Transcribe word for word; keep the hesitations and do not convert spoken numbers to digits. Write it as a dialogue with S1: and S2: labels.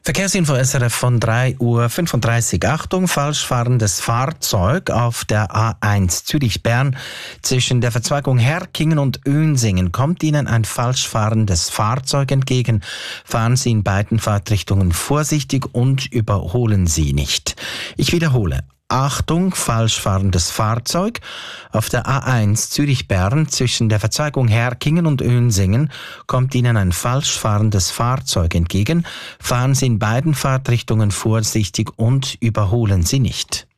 S1: Verkehrsinfo S R F von drei Uhr fünfunddreißig. Achtung, falsch fahrendes Fahrzeug auf der A eins Zürich-Bern. Zwischen der Verzweigung Herkingen und Önsingen kommt Ihnen ein falsch fahrendes Fahrzeug entgegen. Fahren Sie in beiden Fahrtrichtungen vorsichtig und überholen Sie nicht. Ich wiederhole. Achtung, falsch fahrendes Fahrzeug. Auf der A eins Zürich-Bern zwischen der Verzweigung Herkingen und Önsingen kommt Ihnen ein falsch fahrendes Fahrzeug entgegen. Fahren Sie in beiden Fahrtrichtungen vorsichtig und überholen Sie nicht.